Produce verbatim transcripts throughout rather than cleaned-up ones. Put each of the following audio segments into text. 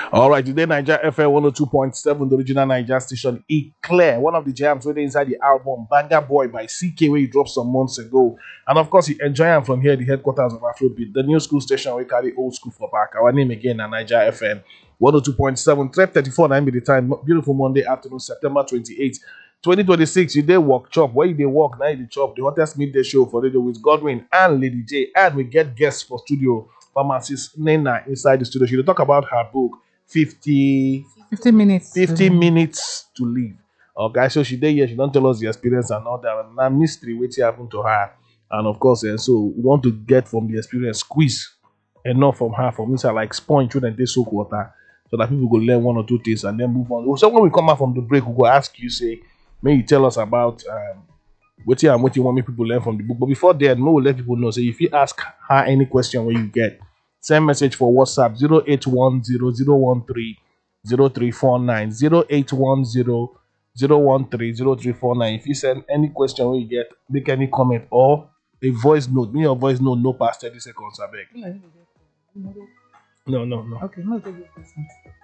All right, today Niger F M one oh two point seven, the original Niger station. E Clear, one of the jams where they inside the album Banger Boy by C K, where he dropped some months ago. And of course, you enjoy him from here, the headquarters of Afrobeat, the new school station we carry old school for back. Our name again, Niger F M one oh two point seven, twelve thirty-four, nine be the time. Beautiful Monday afternoon, September twenty-eighth, twenty twenty-six. You day walk chop. Where you they walk, now you dey chop. The hottest midday show for radio with Godwin and Lady J. And we get guests for studio. Pharmacist Nena inside the studio. She will talk about her book, fifty, fifty minutes. fifty minutes to live. Okay, so she did here, she don't tell us the experience and all that. And that mystery waiting happened to her. And of course, and so we want to get from the experience, squeeze enough from her, from inside, like sponge when they soak water, so that people go learn one or two things and then move on. So when we come out from the break, we go ask you, say, may you tell us about um, what you and what you want me people learn from the book. But before that, we will let people know. So if you ask her any question when you get, send message for WhatsApp zero eight one zero zero one three zero three four nine zero eight one zero zero one three zero three four nine. If you send any question when you get, make any comment or a voice note. Me your voice note no past thirty seconds, I beg. No, no, no. Okay, no, take your question.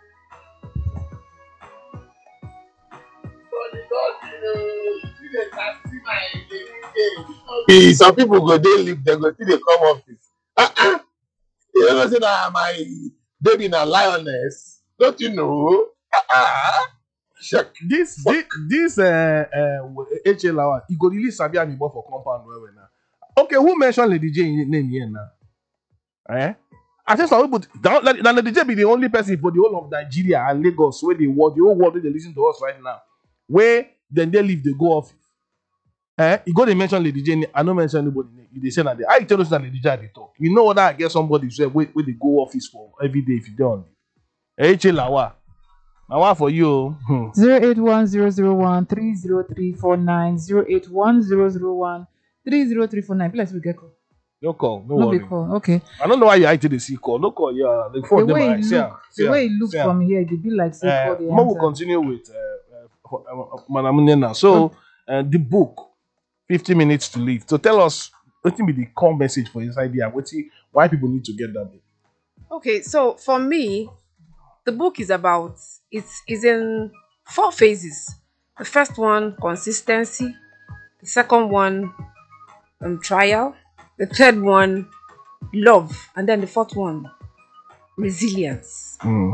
Eh, some people go they live, they go till they come office. Uh-uh. You know say that my baby na lioness. Don't you know? Uh-uh. Check. This this this uh uh H L Lawa, he go release Sabi Amibo for compound well well now. Okay, who mentioned Lady J in name here now? Eh? I think some people down like Lady J be the only person for the whole of Nigeria and Lagos where they world, the whole world where they listen to us right now. Where then they leave, they go off. Eh? You go they mention Lady J, I don't mention anybody name. They say that they I tell us that Lady J they talk. You know what I get somebody say where, where they go office for every day if you don't. H L Lawa. Now what for you? Hmm. Zero eight one zero zero one three zero three four nine zero eight one zero zero one three zero three four nine. Please we get call. No call, no, No worry. be call. Okay. I don't know why you I the see call. No call, yeah. The The phone way them it I see look, am, see the am, way it look see am. from here, it be like say Uh, call the Mo will answer. continue with uh, uh, uh, Madam Nena. So uh, the book, fifty minutes to live. So tell us what will be the core message for this idea? What why people need to get that book? Okay, so for me, the book is about it's is in four phases. The first one, consistency. The second one, um, trial. The third one, love, and then the fourth one, resilience. Mm.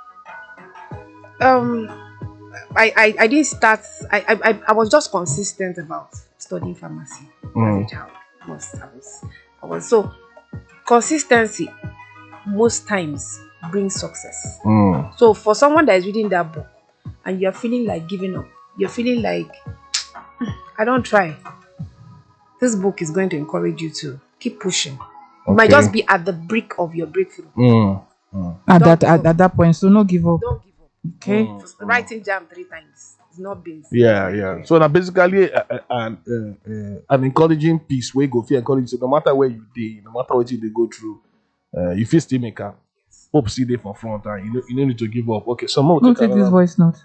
Um, I I, I didn't start. I, I I- I was just consistent about studying pharmacy Mm. as a child. Most I was I was so consistency most times brings success. Mm. So for someone that is reading that book and you're feeling like giving up, you're feeling like I don't try. This book is going to encourage you to keep pushing. You might Okay. just be at the brink of your breakthrough. Mm. Mm. At Don't that give at, up. at that point, so no give up. Don't give up. Okay. Mm. Writing jam three times is not being Yeah, yeah. So now basically uh, uh, an uh, uh, an encouraging piece where you go feel encouraged. So no matter where you dey, no matter what you they go through, uh, you feel still make up. Hope see there for front and you know you don't need to give up. Okay, so more No take this voice note.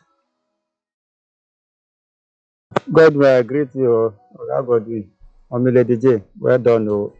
God will greet you, Oga Godwin. I'm Lady J. Well done. Oh.